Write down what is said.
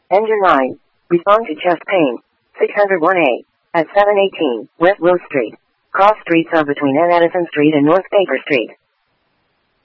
Engine 9. Respond to chest pain. 601A. At 718 West Rose Street. Cross streets are between N. Addison Street and North Baker Street.